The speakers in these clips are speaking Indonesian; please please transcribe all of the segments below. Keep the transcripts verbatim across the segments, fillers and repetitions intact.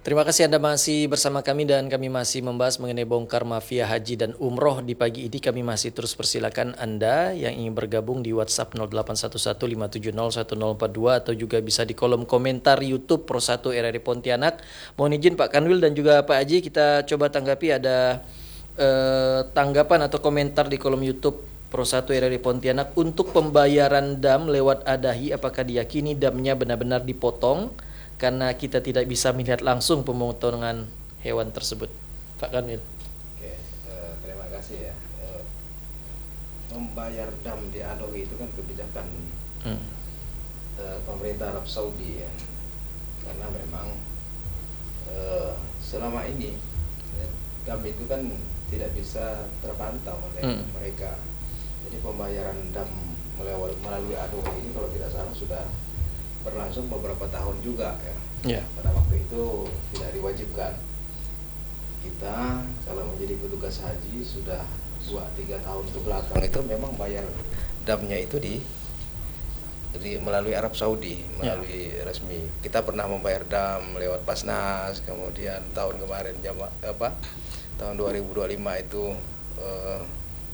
Terima kasih Anda masih bersama kami dan kami masih membahas mengenai bongkar mafia haji dan umroh. Di pagi ini kami masih terus persilakan Anda yang ingin bergabung di WhatsApp nol delapan satu satu lima tujuh nol satu nol empat dua atau juga bisa di kolom komentar YouTube Pro satu R R I Pontianak. Mohon izin Pak Kanwil dan juga Pak Haji, kita coba tanggapi ada eh, tanggapan atau komentar di kolom YouTube Pro satu R R I Pontianak untuk pembayaran dam lewat adahi. Apakah diyakini damnya benar-benar dipotong karena kita tidak bisa melihat langsung pemotongan hewan tersebut? Pak Kanwil. Oke, eh, terima kasih ya. Eh, membayar dam di Adohi itu kan kebijakan hmm. eh, pemerintah Arab Saudi ya, karena memang eh, selama ini ya, dam itu kan tidak bisa terpantau oleh hmm. mereka. Jadi pembayaran dam melalui, melalui Adohi ini kalau tidak salah sudah berlangsung beberapa tahun juga ya. Yeah. Pada waktu itu tidak diwajibkan. Kita kalau menjadi petugas haji sudah dua tiga tahun ke belakang itu memang bayar damnya itu di, di melalui Arab Saudi, melalui yeah. resmi. Kita pernah membayar dam lewat Basnas, kemudian tahun kemarin jama, apa? tahun dua ribu dua puluh lima itu eh,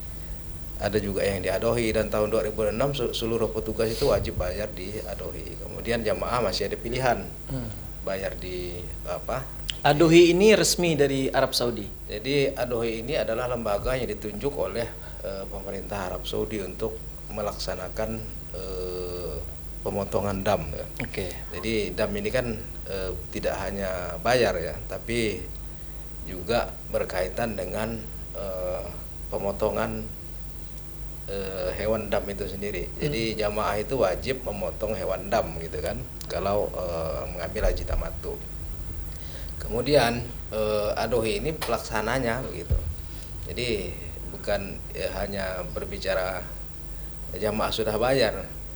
ada juga yang di Adohi, dan tahun dua ribu enam seluruh petugas itu wajib bayar di Adohi. Kemudian jamaah masih ada pilihan hmm. bayar di apa? Adohi ini resmi dari Arab Saudi. Jadi Adohi ini adalah lembaga yang ditunjuk oleh uh, pemerintah Arab Saudi untuk melaksanakan uh, pemotongan dam. Ya. Oke. Okay. Jadi dam ini kan uh, tidak hanya bayar ya, tapi juga berkaitan dengan uh, pemotongan hewan dam itu sendiri. Jadi jamaah itu wajib memotong hewan dam gitu kan kalau e, mengambil haji tamattu. Kemudian e, Adohi ini pelaksananya begitu. Jadi bukan ya, hanya berbicara jamaah sudah bayar,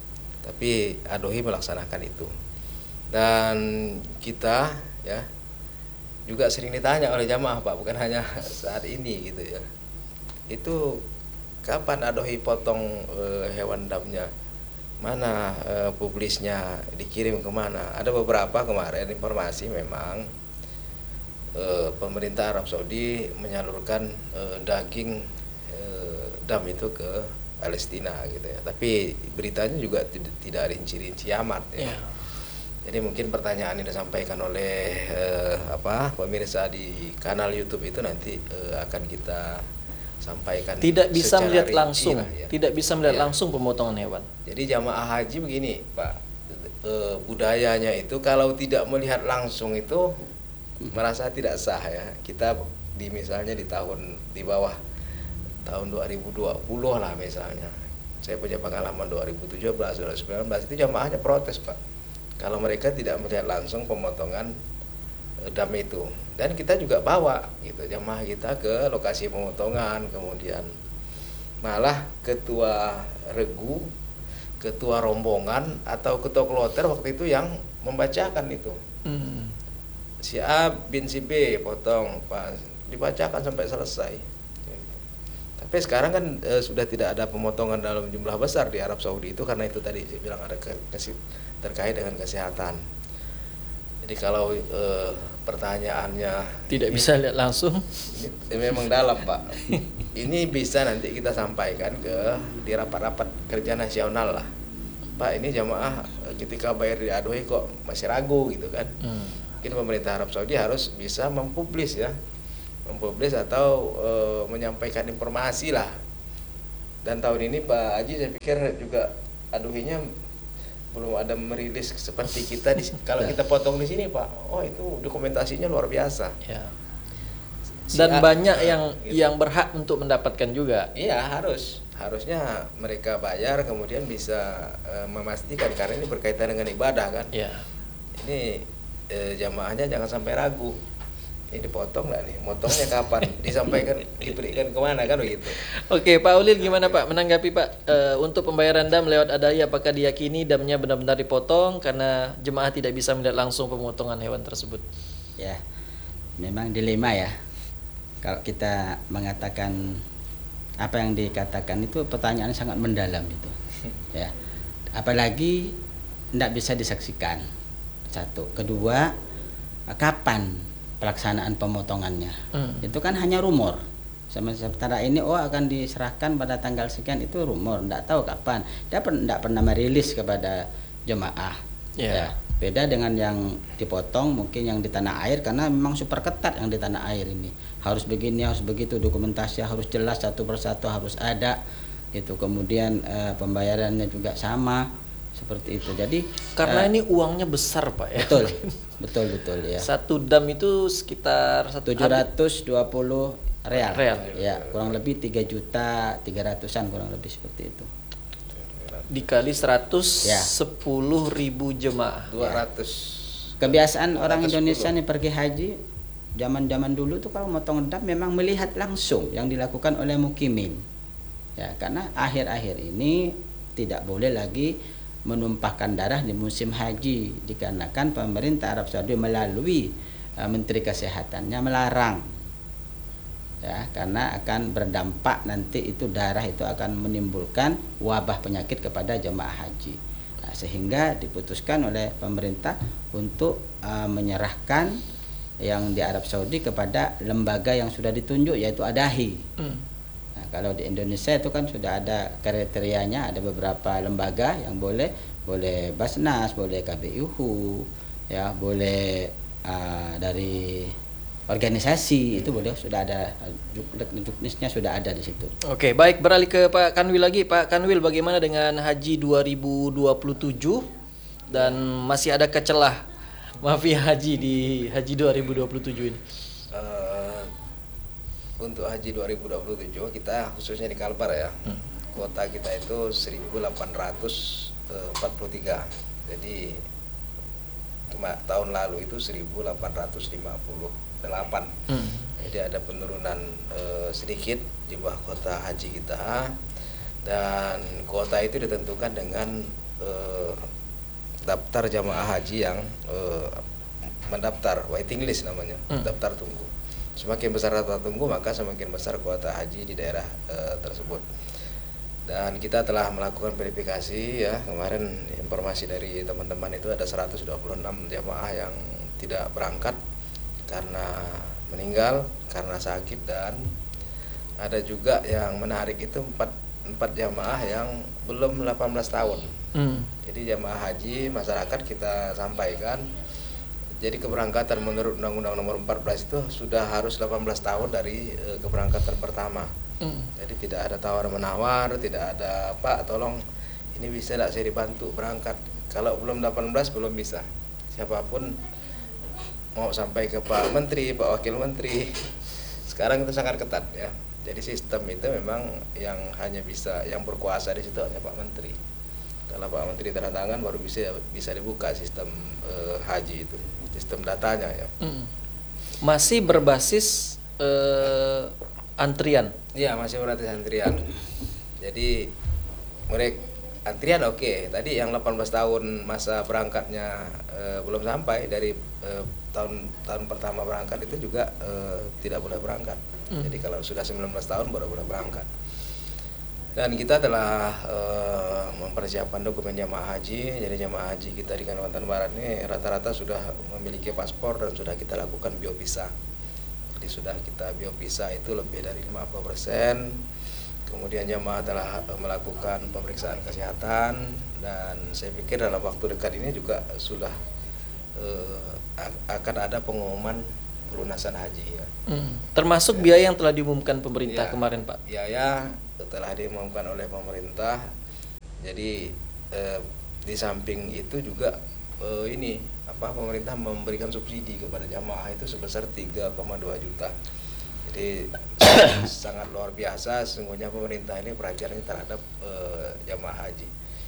tapi Adohi melaksanakan itu. Dan kita ya juga sering ditanya oleh jamaah, Pak, bukan hanya saat ini gitu ya. Itu kapan Adohi potong e, hewan damnya? Mana e, publisnya, dikirim kemana? Ada beberapa kemarin informasi memang e, pemerintah Arab Saudi menyalurkan e, daging e, dam itu ke Palestina gitu ya. Tapi beritanya juga tidak, tidak rinci-rinci amat ya. Yeah. Jadi mungkin pertanyaan yang disampaikan oleh e, apa pemirsa di kanal YouTube itu nanti e, akan kita sampaikan. Tidak bisa melihat langsung, lah, ya. tidak bisa melihat ya. langsung pemotongan hewan. Jadi jamaah haji begini, Pak, e, budayanya itu kalau tidak melihat langsung itu hmm. merasa tidak sah ya. Kita di misalnya di tahun di bawah tahun dua ribu dua puluh lah misalnya. Saya punya pengalaman dua ribu tujuh belas, dua ribu sembilan belas itu jamaahnya protes, Pak. Kalau mereka tidak melihat langsung pemotongan e, dam itu. Dan kita juga bawa gitu jamaah kita ke lokasi pemotongan, kemudian malah ketua regu, ketua rombongan atau ketua kloter waktu itu yang membacakan itu. Hmm. Si A bin si B potong, Pak, dibacakan sampai selesai. Gitu. Tapi sekarang kan e, sudah tidak ada pemotongan dalam jumlah besar di Arab Saudi itu karena itu tadi saya bilang ada ke, terkait dengan kesehatan. Jadi kalau e, pertanyaannya tidak ini, bisa lihat langsung, ini memang dalam, Pak. Ini bisa nanti kita sampaikan ke di rapat-rapat kerja nasional lah, Pak. Ini jamaah ketika bayar di Adohi kok masih ragu gitu kan. Hmm. Mungkin pemerintah Arab Saudi harus bisa mempublis ya, mempublis atau e, menyampaikan informasi lah. Dan tahun ini Pak Haji saya pikir juga Adohinya belum ada merilis seperti kita di, kalau kita potong di sini, Pak. Oh, itu dokumentasinya luar biasa. Ya. Dan si banyak A, yang gitu. yang berhak untuk mendapatkan juga. Iya, harus. Harusnya mereka bayar kemudian bisa e, memastikan karena ini berkaitan dengan ibadah kan. Ya. Ini e, jamaahnya jangan sampai ragu. Ini dipotong nggak nih? Motongnya kapan? Disampaikan, diberikan kemana kan begitu? Oke, Pak Ulil gimana Pak? Menanggapi Pak e, untuk pembayaran dam lewat adahi, apakah diyakini damnya benar-benar dipotong karena jemaah tidak bisa melihat langsung pemotongan hewan tersebut? Ya, memang dilema ya. Kalau kita mengatakan apa yang dikatakan itu pertanyaannya sangat mendalam itu. Ya, apalagi tidak bisa disaksikan. Satu, kedua. kapan pelaksanaan pemotongannya. Hmm. Itu kan hanya rumor. Sementara ini oh akan diserahkan pada tanggal sekian, itu rumor, tidak tahu kapan. Dia tidak pernah merilis kepada jemaah. Yeah. Ya, beda dengan yang dipotong mungkin yang di tanah air, karena memang super ketat yang di tanah air ini. Harus begini, harus begitu, dokumentasi harus jelas satu persatu harus ada. Itu kemudian eh, pembayarannya juga sama seperti itu. Jadi karena eh, ini uangnya besar Pak ya. Betul, betul betul ya. Satu dam itu sekitar satu tujuh ratus dua puluh real. Real. Ya, kurang lebih tiga juta tiga ratusan kurang lebih seperti itu. Dikali seratus Ya. sepuluh ribu jemaah. dua ratus. Kebiasaan orang dua ratus sepuluh. Indonesia nih pergi haji zaman-zaman dulu tuh kalau motong dam memang melihat langsung yang dilakukan oleh mukimin. Ya, karena akhir-akhir ini tidak boleh lagi menumpahkan darah di musim haji dikarenakan pemerintah Arab Saudi melalui uh, Menteri Kesehatannya melarang, ya, karena akan berdampak nanti itu darah itu akan menimbulkan wabah penyakit kepada jemaah haji. Nah, sehingga diputuskan oleh pemerintah untuk uh, menyerahkan yang di Arab Saudi kepada lembaga yang sudah ditunjuk, yaitu Adahi. Hmm. Nah, kalau di Indonesia itu kan sudah ada kriterianya, ada beberapa lembaga yang boleh, boleh Basnas, boleh K B I H U, ya, boleh uh, dari organisasi itu boleh, sudah ada juknisnya sudah ada di situ. Oke, baik, beralih ke Pak Kanwil lagi. Pak Kanwil, bagaimana dengan haji dua ribu dua puluh tujuh dan masih ada kecelah mafia haji di haji dua ribu dua puluh tujuh ini? Uh, untuk haji dua ribu dua puluh tujuh kita khususnya di Kalbar ya, hmm. kuota kita itu seribu delapan ratus empat puluh tiga. Jadi cuma tahun lalu itu seribu delapan ratus lima puluh delapan. Hmm. Jadi ada penurunan uh, sedikit di bawah kuota haji kita, dan kuota itu ditentukan dengan uh, daftar jamaah haji yang uh, mendaftar, waiting list namanya, hmm. daftar tunggu. Semakin besar daftar tunggu maka semakin besar kuota haji di daerah uh, tersebut. Dan kita telah melakukan verifikasi ya, kemarin informasi dari teman-teman itu ada seratus dua puluh enam jamaah yang tidak berangkat karena meninggal, karena sakit, dan ada juga yang menarik itu empat, empat jamaah yang belum delapan belas tahun. Hmm. Jadi jamaah haji masyarakat kita sampaikan, jadi keberangkatan menurut Undang-Undang Nomor empat belas itu sudah harus delapan belas tahun dari e, keberangkatan pertama. Hmm. Jadi tidak ada tawar-menawar, tidak ada Pak tolong ini bisa tidak saya dibantu berangkat. Kalau belum delapan belas belum bisa. Siapapun mau sampai ke Pak Menteri, Pak Wakil Menteri. Sekarang itu sangat ketat ya. Jadi sistem itu memang yang hanya bisa, yang berkuasa di situ hanya Pak Menteri. Kalau Pak Menteri tanda tangan baru bisa bisa dibuka sistem e, haji itu, sistem datanya ya. Hmm. Masih berbasis e, antrian. Iya, masih berbasis antrian. Jadi mereka antrian oke. Okay. Tadi yang delapan belas tahun masa berangkatnya e, belum sampai dari e, tahun tahun pertama berangkat itu juga e, tidak boleh berangkat. Hmm. Jadi kalau sudah sembilan belas tahun baru boleh berangkat. Dan kita telah e, mempersiapkan dokumen jamaah haji. Jadi jamaah haji kita di Kalimantan Barat ini rata-rata sudah memiliki paspor dan sudah kita lakukan biopisa. Jadi sudah kita biopisa itu lebih dari lima puluh persen. Kemudian jamaah telah e, melakukan pemeriksaan kesehatan, dan saya pikir dalam waktu dekat ini juga sudah e, akan ada pengumuman pelunasan haji ya. Hmm. Termasuk ya, biaya yang telah diumumkan pemerintah ya, kemarin Pak. Biaya telah diumumkan oleh pemerintah. Jadi eh, di samping itu juga eh, ini apa pemerintah memberikan subsidi kepada jamaah itu sebesar tiga koma dua juta. Jadi sangat luar biasa sesungguhnya pemerintah ini perhatiannya terhadap eh, jamaah haji.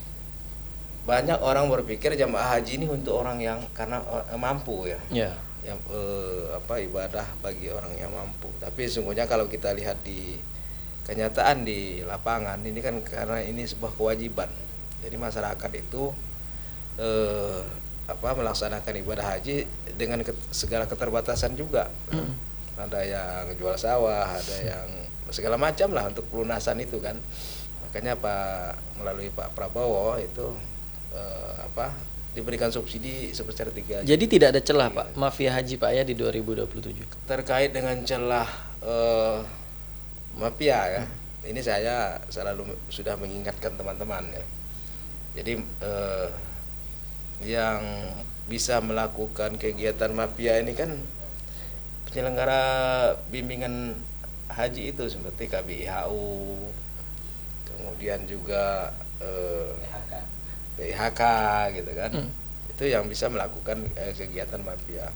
Banyak orang berpikir jamaah haji ini untuk orang yang karena eh, mampu ya. Yeah. Yang eh, apa ibadah bagi orang yang mampu. Tapi sesungguhnya kalau kita lihat di kenyataan di lapangan ini kan karena ini sebuah kewajiban. Jadi masyarakat itu eh, apa melaksanakan ibadah haji dengan ket, segala keterbatasan juga. Mm. Ada yang jual sawah, ada yang segala macam lah untuk pelunasan itu kan. Makanya Pak melalui Pak Prabowo itu eh, apa diberikan subsidi sebesar tiga. Jadi tidak ada celah Pak mafia haji Pak ya di dua ribu dua puluh tujuh. Terkait dengan celah uh, mafia ya, hmm. ini saya selalu sudah mengingatkan teman-teman ya. Jadi uh, yang bisa melakukan kegiatan mafia ini kan penyelenggara bimbingan haji itu seperti K B I H U, kemudian juga uh, P H K gitu kan, hmm. itu yang bisa melakukan eh, kegiatan mafia.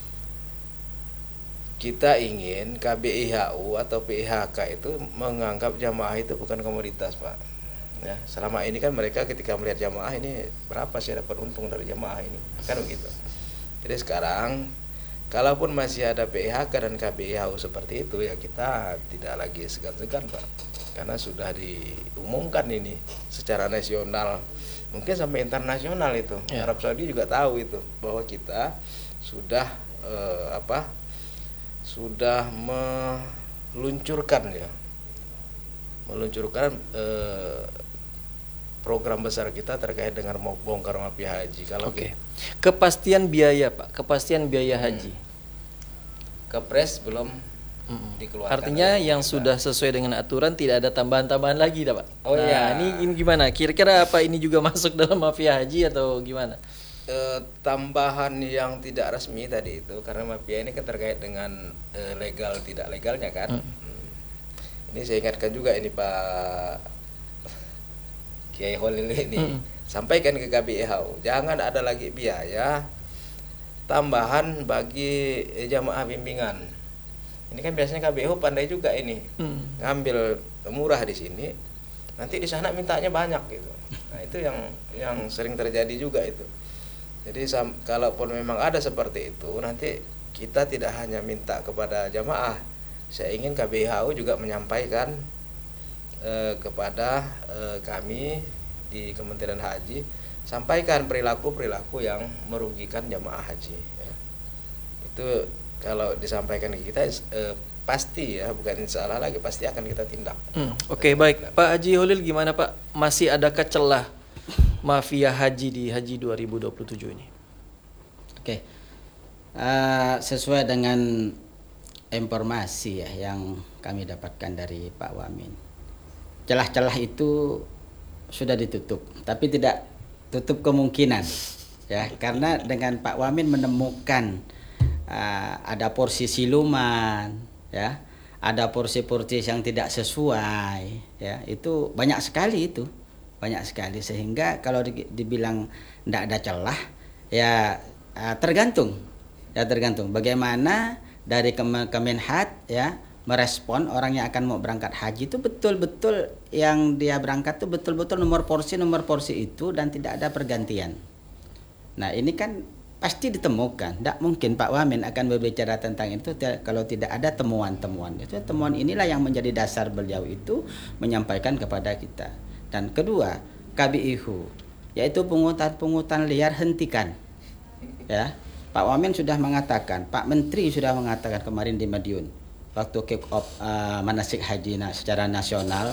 Kita ingin K B I H U atau P H K itu menganggap jamaah itu bukan komoditas Pak. Ya, selama ini kan mereka ketika melihat jamaah ini berapa sih dapat untung dari jamaah ini, kan begitu. Jadi sekarang kalaupun masih ada P H K dan K B I H U seperti itu ya kita tidak lagi segan-segan Pak, karena sudah diumumkan ini secara nasional. Mungkin sampai internasional itu ya. Arab Saudi juga tahu itu bahwa kita sudah eh, apa sudah meluncurkan ya meluncurkan eh, program besar kita terkait dengan bongkar mafia haji. Kalau Oke. Kepastian biaya Pak, kepastian biaya haji. Hmm. Kepres belum Mm-mm. dikeluarkan. Artinya yang kita. Sudah sesuai dengan aturan, tidak ada tambahan-tambahan lagi, Pak. Oh nah, iya. Ini, ini gimana? Kira-kira apa ini juga masuk dalam mafia haji atau gimana? E, tambahan yang tidak resmi tadi itu, karena mafia ini kan terkait dengan e, legal tidak legalnya kan. Mm. Hmm. Ini saya ingatkan juga ini Pak Kiai Holil ini, mm. sampaikan ke K B I H U, jangan ada lagi biaya tambahan bagi jamaah bimbingan. Ini kan biasanya K B I H U pandai juga ini, hmm. ngambil murah di sini, nanti di sana mintanya banyak gitu. Nah itu yang yang sering terjadi juga itu. Jadi sam, kalaupun memang ada seperti itu, nanti kita tidak hanya minta kepada jamaah, saya ingin K B I H U juga menyampaikan eh, kepada eh, kami di Kementerian Haji, sampaikan perilaku-perilaku yang merugikan jamaah haji. Ya. Itu kalau disampaikan ke kita eh, pasti ya, bukan insya Allah lagi, pasti akan kita tindak. Hmm, Oke okay, baik, tindak. Pak Haji Holil gimana Pak? Masih adakah celah mafia haji di Haji dua ribu dua puluh tujuh ini? Oke, okay. uh, sesuai dengan informasi ya yang kami dapatkan dari Pak Wamin, celah-celah itu sudah ditutup, tapi tidak tutup kemungkinan ya, karena dengan Pak Wamin menemukan Uh, ada porsi siluman ya, ada porsi-porsi yang tidak sesuai ya, itu banyak sekali itu banyak sekali sehingga kalau di, dibilang tidak ada celah ya uh, tergantung ya tergantung bagaimana dari Kemenhat ya merespon orang yang akan mau berangkat haji itu betul-betul yang dia berangkat itu betul-betul nomor porsi nomor porsi itu dan tidak ada pergantian. Nah ini kan pasti ditemukan. Tidak mungkin Pak Wamin akan berbicara tentang itu kalau tidak ada temuan-temuan. Itu temuan inilah yang menjadi dasar beliau itu menyampaikan kepada kita. Dan kedua, K B I H U, yaitu pungutan-pungutan liar hentikan. Ya, Pak Wamin sudah mengatakan, Pak Menteri sudah mengatakan kemarin di Madiun waktu kick off uh, manasik haji secara nasional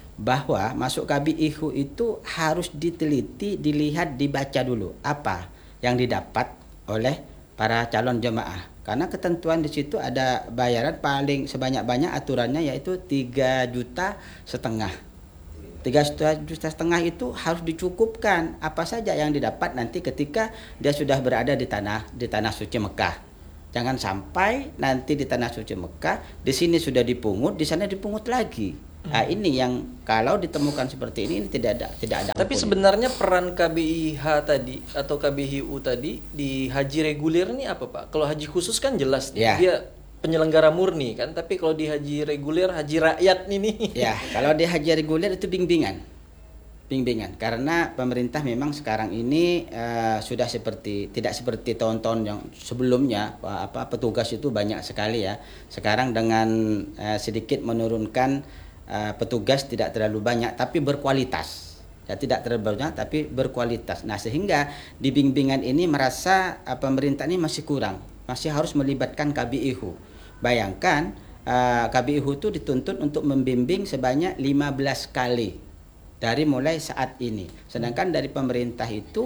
bahwa masuk K B I H U itu harus diteliti, dilihat, dibaca dulu apa yang didapat oleh para calon jemaah, karena ketentuan di situ ada bayaran paling sebanyak-banyak aturannya yaitu tiga juta setengah. tiga juta setengah itu harus dicukupkan apa saja yang didapat nanti ketika dia sudah berada di tanah di tanah suci Mekah. Jangan sampai nanti di tanah suci Mekah di sini sudah dipungut, di sana dipungut lagi. Nah, ini yang kalau ditemukan seperti ini, ini tidak ada tidak ada. Tapi sebenarnya peran K B I H tadi atau K B I H U tadi di haji reguler ini apa Pak? Kalau haji khusus kan jelas nih, ya. Dia penyelenggara murni kan, tapi kalau di haji reguler, haji rakyat ini. Ya, kalau di haji reguler itu bimbingan. Bimbingan karena pemerintah memang sekarang ini uh, sudah seperti tidak seperti tahun-tahun yang sebelumnya apa petugas itu banyak sekali ya. Sekarang dengan uh, sedikit menurunkan Uh, petugas tidak terlalu banyak tapi berkualitas ya, tidak terlalu banyak tapi berkualitas. Nah sehingga di bimbingan ini merasa uh, pemerintah ini masih kurang, masih harus melibatkan K B I H U. Bayangkan uh, K B I H U itu dituntut untuk membimbing sebanyak lima belas kali dari mulai saat ini, sedangkan dari pemerintah itu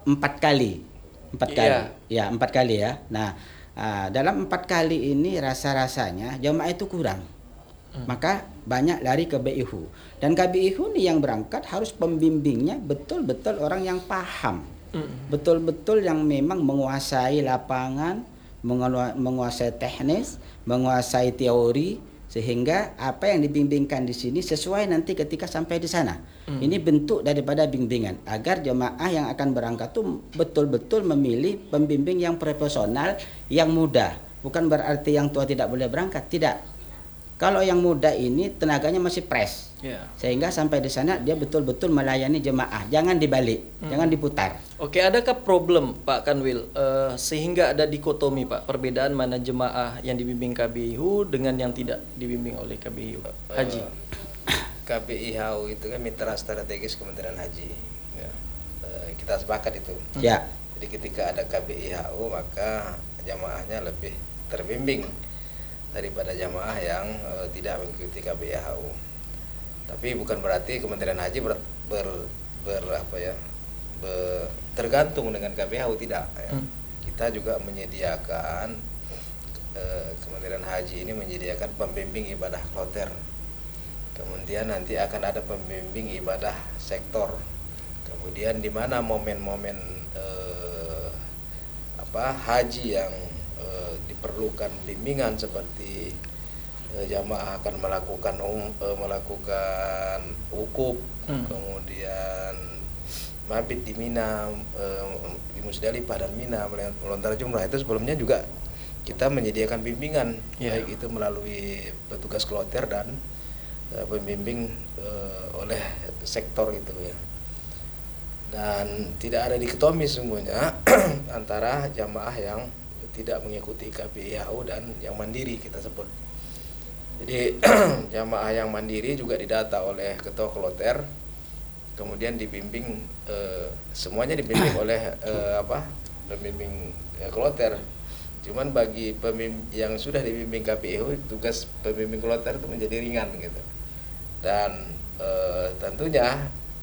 empat kali, empat Iya. kali, ya empat kali ya. Nah, ah, dalam empat kali ini rasa-rasanya jamaah itu kurang, maka banyak lari ke B I H U. Dan K B I H U nih yang berangkat harus pembimbingnya betul-betul orang yang paham, betul-betul yang memang menguasai lapangan, mengelu- menguasai teknis, menguasai teori, sehingga apa yang dibimbingkan di sini sesuai nanti ketika sampai di sana. Ini bentuk daripada bimbingan agar jemaah yang akan berangkat tuh betul-betul memilih pembimbing yang profesional, yang muda. Bukan berarti yang tua tidak boleh berangkat, tidak. Kalau yang muda ini tenaganya masih fresh, Ya. sehingga sampai di sana dia betul-betul melayani jemaah. Jangan dibalik, jangan diputar. Oke, adakah problem Pak Kanwil eh, sehingga ada dikotomi Pak, perbedaan mana jemaah yang dibimbing K B I H U dengan yang tidak dibimbing oleh K B I H U Haji? K B I H U itu kan mitra strategis Kementerian Haji. Ya. Eh, kita sepakat itu. Ya. Jadi ketika ada K B I H U maka jamaahnya lebih terbimbing daripada jamaah yang eh, tidak mengikuti K B I H U. Tapi bukan berarti Kementerian Haji ber, ber, ber apa ya ber, tergantung dengan K B I H U, tidak. Ya. Hmm. Kita juga menyediakan eh, Kementerian Haji ini menyediakan pembimbing ibadah kloter. Kemudian nanti akan ada pembimbing ibadah sektor. Kemudian di mana momen-momen eh, apa haji yang eh, diperlukan bimbingan seperti eh, jamaah akan melakukan um, eh, melakukan wukuf, Hmm. kemudian mabit di Mina, eh, di Musdalifah dan Mina melontar jumrah, itu sebelumnya juga kita menyediakan bimbingan, Ya. baik itu melalui petugas kloter dan uh, pembimbing uh, oleh sektor gitu ya. Dan tidak ada dikotomi semuanya antara jamaah yang tidak mengikuti K B I H U dan yang mandiri kita sebut. Jadi jamaah yang mandiri juga didata oleh ketua kloter, kemudian dibimbing uh, semuanya dibimbing oleh uh, apa pembimbing uh, kloter. Cuman bagi pemimpin yang sudah dibimbing K B I H U, tugas pembimbing kloter itu menjadi ringan gitu. Dan e, tentunya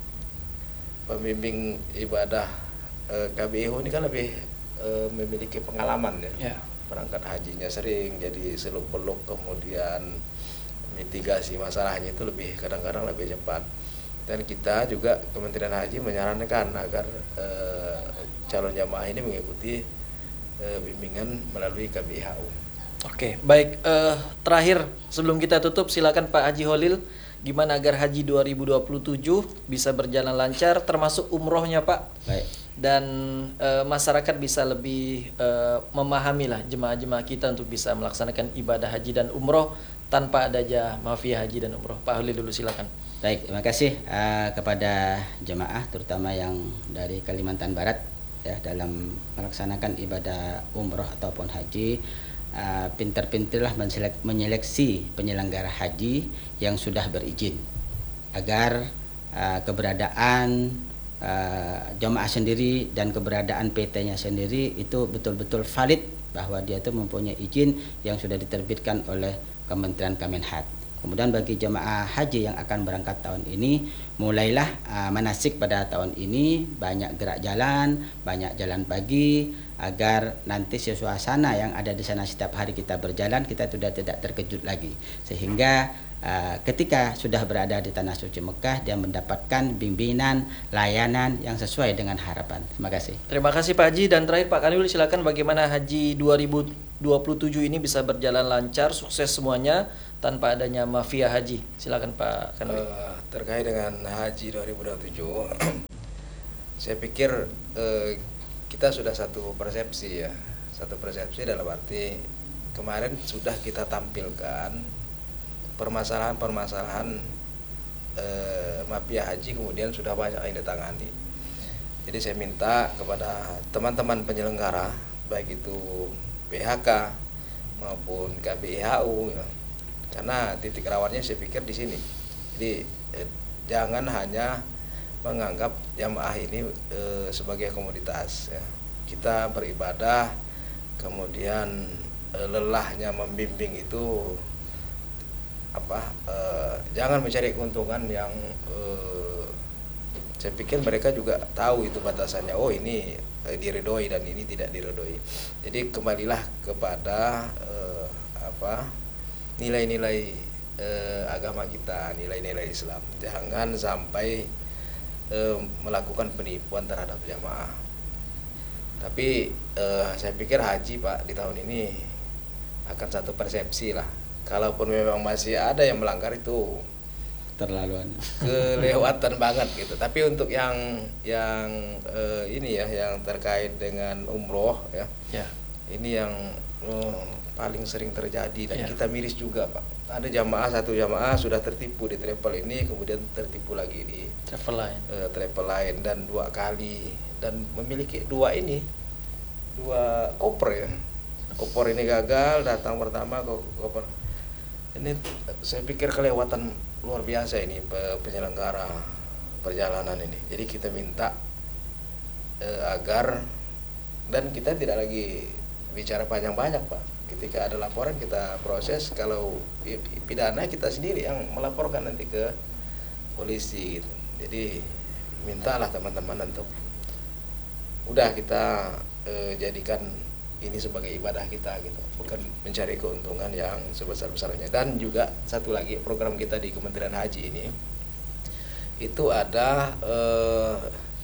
pembimbing ibadah e, K B I H U ini kan lebih e, memiliki pengalaman ya. Ya. Perangkat hajinya sering, jadi seluk-beluk, kemudian mitigasi masalahnya itu lebih kadang-kadang lebih cepat. Dan kita juga Kementerian Haji menyarankan agar e, calon jamaah ini mengikuti bimbingan melalui K B I H U. Oke, baik. Eh, terakhir sebelum kita tutup, silakan Pak Haji Holil, gimana agar Haji dua ribu dua puluh tujuh bisa berjalan lancar, termasuk umrohnya Pak, Baik. dan eh, masyarakat bisa lebih eh, memahami lah jemaah-jemaah kita untuk bisa melaksanakan ibadah haji dan umroh tanpa adanya mafia haji dan umroh. Pak Holil dulu silakan. Baik, terima kasih uh, kepada jemaah terutama yang dari Kalimantan Barat ya dalam melaksanakan ibadah umroh ataupun haji. Uh, pintar-pintarlah menselek, menyeleksi penyelenggara haji yang sudah berizin agar uh, keberadaan uh, jemaah sendiri dan keberadaan P T-nya sendiri itu betul-betul valid, bahwa dia itu mempunyai izin yang sudah diterbitkan oleh Kementerian Kemenhad. Kemudian bagi jemaah haji yang akan berangkat tahun ini, mulailah uh, manasik pada tahun ini, banyak gerak jalan, banyak jalan pagi, agar nanti suasana yang ada di sana setiap hari kita berjalan, kita sudah tidak terkejut lagi. Sehingga uh, ketika sudah berada di Tanah Suci Mekah, dia mendapatkan bimbingan, layanan yang sesuai dengan harapan. Terima kasih. Terima kasih Pak Haji, dan terakhir Pak Kanwil silakan bagaimana Haji dua ribu dua puluh tujuh ini bisa berjalan lancar, sukses semuanya tanpa adanya mafia haji. Silakan Pak Kanwil. Uh, terkait dengan Haji dua ribu dua puluh tujuh, saya pikir uh, kita sudah satu persepsi ya, satu persepsi dalam arti kemarin sudah kita tampilkan permasalahan-permasalahan uh, mafia haji, kemudian sudah banyak yang ditangani. Jadi saya minta kepada teman-teman penyelenggara, baik itu P H K maupun K B I H U ya, karena titik rawannya saya pikir di sini. Jadi eh, jangan hanya menganggap jamaah ini eh, sebagai komoditas ya. Kita beribadah, kemudian eh, lelahnya membimbing itu apa? Eh, jangan mencari keuntungan yang eh, saya pikir mereka juga tahu itu batasannya. Oh ini eh, diridhoi dan ini tidak diridhoi. Jadi kembalilah kepada eh, apa nilai-nilai eh, agama kita, nilai-nilai Islam. Jangan sampai eh, melakukan penipuan terhadap jamaah. Tapi eh, saya pikir haji Pak di tahun ini akan satu persepsi lah. Kalaupun memang masih ada yang melanggar itu terlaluan, kelewatan banget gitu. Tapi untuk yang yang eh, ini ya yang terkait dengan umroh ya, Ya. ini yang eh, paling sering terjadi dan Ya. kita miris juga Pak. Ada jamaah satu jamaah sudah tertipu di travel ini, kemudian tertipu lagi di Travel lain. eh, travel lain dan dua kali dan memiliki dua ini dua koper ya. Koper ini gagal, datang pertama ko- koper ini saya pikir kelewatan luar biasa ini pe- penyelenggara perjalanan ini. Jadi kita minta eh, agar dan kita tidak lagi bicara panjang-panjang Pak. Ketika ada laporan kita proses, kalau pi- pidana kita sendiri yang melaporkan nanti ke polisi gitu. Jadi mintalah teman-teman untuk udah kita eh, jadikan ini sebagai ibadah kita gitu, bukan mencari keuntungan yang sebesar-besarnya. Dan juga satu lagi program kita di Kementerian Haji ini itu ada eh,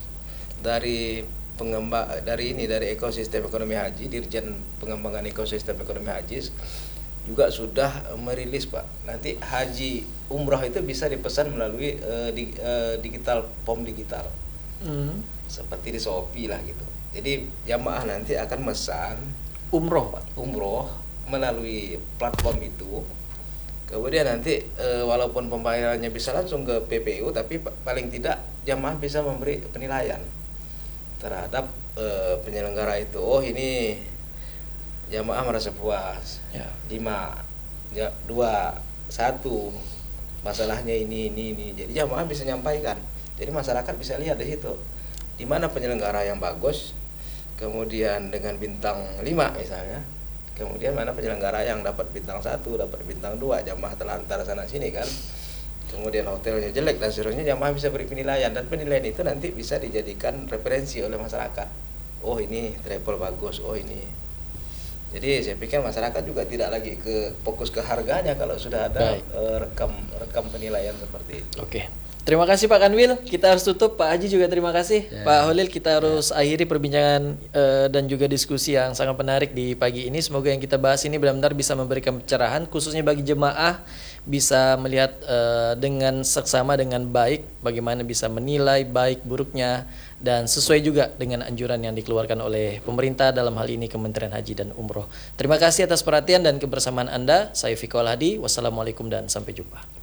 dari pengembang dari ini dari ekosistem ekonomi haji, Dirjen Pengembangan Ekosistem Ekonomi Haji juga sudah merilis Pak. Nanti haji umroh itu bisa dipesan melalui eh, di, eh, digital pom digital. Hmm. Seperti di Shopee lah gitu. Jadi jamaah nanti akan mesan Umroh Pak. umroh melalui platform itu. Kemudian nanti e, walaupun pembayarannya bisa langsung ke P P U, tapi pa- paling tidak jamaah bisa memberi penilaian terhadap e, penyelenggara itu. Oh ini jamaah merasa puas. Ya. Lima, ya, dua, satu. Masalahnya ini ini ini. Jadi jamaah bisa nyampaikan. Jadi masyarakat bisa lihat di situ. Di mana penyelenggara yang bagus, kemudian dengan bintang lima misalnya, kemudian mana penyelenggara yang dapat bintang satu, dapat bintang dua, jamaah terlantar sana sini kan, kemudian hotelnya jelek dan seterusnya, jamaah bisa beri penilaian dan penilaian itu nanti bisa dijadikan referensi oleh masyarakat. Oh ini travel bagus, oh ini. Jadi saya pikir masyarakat juga tidak lagi ke fokus ke harganya kalau sudah ada Baik. eh, rekam rekam penilaian seperti itu. Oke. Terima kasih Pak Kanwil. Kita harus tutup. Pak Haji juga terima kasih. Ya. Pak Holil, kita harus akhiri perbincangan eh, dan juga diskusi yang sangat menarik di pagi ini. Semoga yang kita bahas ini benar-benar bisa memberikan pencerahan, khususnya bagi jemaah bisa melihat eh, dengan seksama dengan baik bagaimana bisa menilai baik buruknya dan sesuai juga dengan anjuran yang dikeluarkan oleh pemerintah, dalam hal ini Kementerian Haji dan Umroh. Terima kasih atas perhatian dan kebersamaan Anda. Saya Fikol Hadi. Wassalamualaikum dan sampai jumpa.